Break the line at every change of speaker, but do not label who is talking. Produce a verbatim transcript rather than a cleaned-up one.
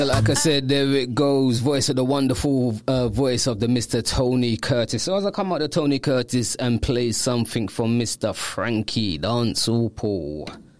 Like I said, there it goes. Voice of the wonderful uh, voice of the Mister Tony Curtis. So as I come out to Tony Curtis and play something from Mister Frankie Dancehall Paul.